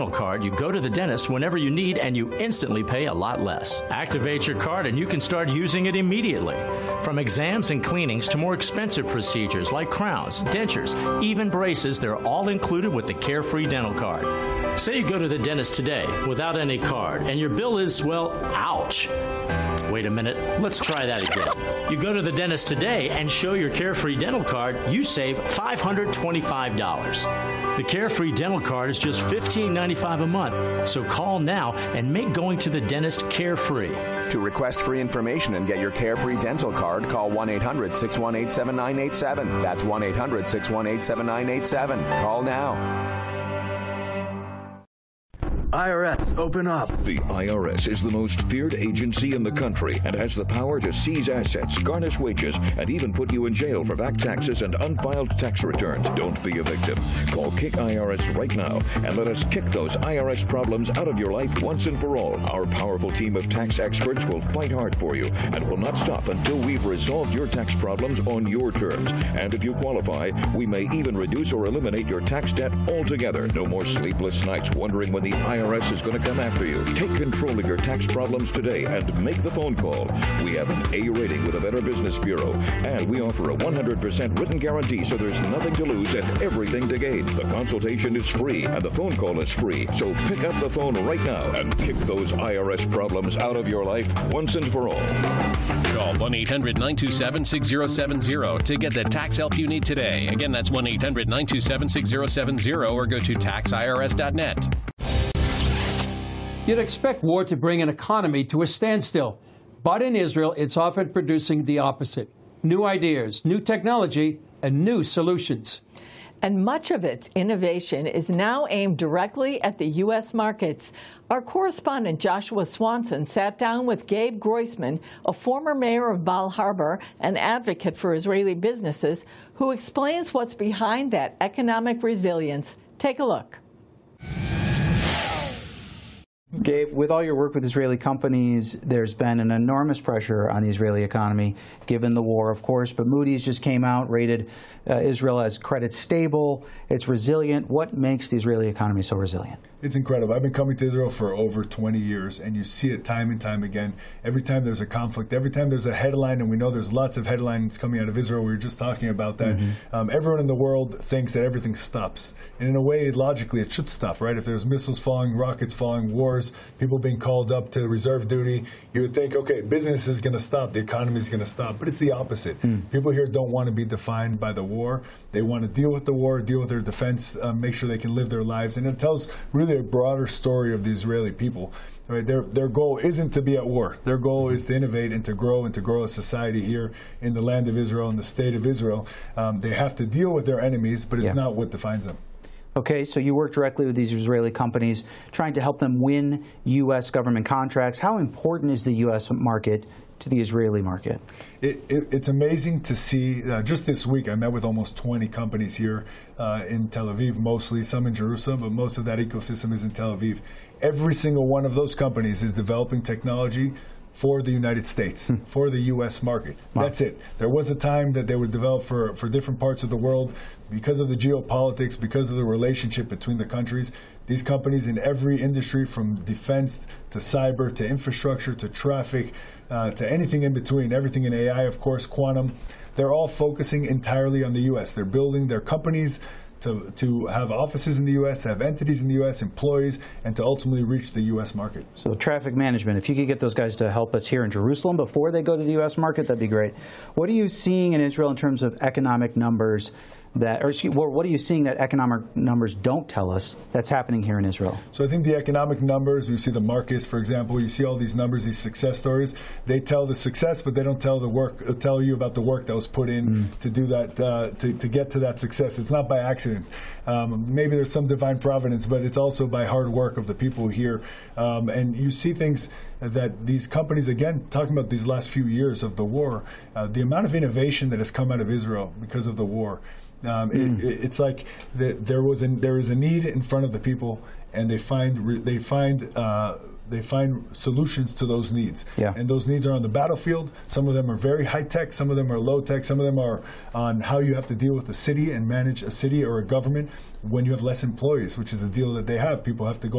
card, you go to the dentist whenever you need and you instantly pay a lot less. Activate your card and you can start using it immediately. From exams and cleanings to more expensive procedures like crowns, dentures, even braces, they're all included with the Carefree Dental Card. Say you go to the dentist today without any card and your bill is, well, ouch. Wait a minute, let's try that again. You go to the dentist today and show your Carefree Dental Card, you save $525. The Carefree Dental Card is just $15.95 a month, so call now and make going to the dentist carefree. To request free information and get your Carefree Dental Card, call 1-800-618-7987. That's 1-800-618-7987. Call now. IRS, open up. The IRS is the most feared agency in the country and has the power to seize assets, garnish wages, and even put you in jail for back taxes and unfiled tax returns. Don't be a victim. Call Kick IRS right now and let us kick those IRS problems out of your life once and for all. Our powerful team of tax experts will fight hard for you and will not stop until we've resolved your tax problems on your terms. And if you qualify, we may even reduce or eliminate your tax debt altogether. No more sleepless nights wondering when the IRS is going to come after you. Take control of your tax problems today and make the phone call. We have an A rating with the Better Business Bureau, and we offer a 100% written guarantee, so there's nothing to lose and everything to gain. The consultation is free, and the phone call is free. So pick up the phone right now and kick those IRS problems out of your life once and for all. Call 1-800-927-6070 to get the tax help you need today. Again, that's 1-800-927-6070 or go to taxirs.net. You'd expect war to bring an economy to a standstill. But in Israel, it's often producing the opposite. New ideas, new technology, and new solutions. And much of its innovation is now aimed directly at the U.S. markets. Our correspondent Joshua Swanson sat down with Gabe Groisman, a former mayor of Bal Harbour and advocate for Israeli businesses, who explains what's behind that economic resilience. Take a look. Gabe, with all your work with Israeli companies, there's been an enormous pressure on the Israeli economy, given the war, of course. But Moody's just came out, rated Israel as credit stable. It's resilient. What makes the Israeli economy so resilient? It's incredible. I've been coming to Israel for over 20 years, and you see it time and time again. Every time there's a conflict, every time there's a headline, and we know there's lots of headlines coming out of Israel. We were just talking about that. Everyone in the world thinks that everything stops. And in a way, logically, it should stop, right? If there's missiles falling, rockets falling, wars, people being called up to reserve duty, you would think, okay, business is going to stop, the economy is going to stop. But it's the opposite. People here don't want to be defined by the war. They want to deal with the war, deal with their defense, make sure they can live their lives. And it tells really a broader story of the Israeli people. Right? Their goal isn't to be at war. Their goal is to innovate and to grow a society here in the land of Israel, in the state of Israel. They have to deal with their enemies, but it's not what defines them. Okay, so you work directly with these Israeli companies, trying to help them win U.S. government contracts. How important is the U.S. market to the Israeli market? It's amazing to see. Just this week, I met with almost 20 companies here in Tel Aviv, mostly, some in Jerusalem, but most of that ecosystem is in Tel Aviv. Every single one of those companies is developing technology for the United States, for the U.S. market. Wow. That's it. There was a time that they would develop for different parts of the world because of the geopolitics, because of the relationship between the countries. These companies in every industry, from defense to cyber to infrastructure to traffic to anything in between, everything in AI, of course, quantum, they're all focusing entirely on the U.S. They're building their companies to have offices in the U.S., to have entities in the U.S., employees, and to ultimately reach the U.S. market. So traffic management, if you could get those guys to help us here in Jerusalem before they go to the U.S. market, that'd be great. What are you seeing in Israel in terms of economic numbers what are you seeing that economic numbers don't tell us that's happening here in Israel? So I think the economic numbers, you see the markets, for example, you see all these numbers, these success stories, they tell the success, but they don't tell the work, tell you about the work that was put in to do that, to get to that success. It's not by accident. Maybe there's some divine providence, but it's also by hard work of the people here. And you see things that these companies, again, talking about these last few years of the war, the amount of innovation that has come out of Israel because of the war. It's like there is a need in front of the people, and they find they find solutions to those needs. Yeah. And those needs are on the battlefield. Some of them are very high tech, some of them are low tech, some of them are on how you have to deal with a city and manage a city or a government when you have less employees, which is the deal that they have. People have to go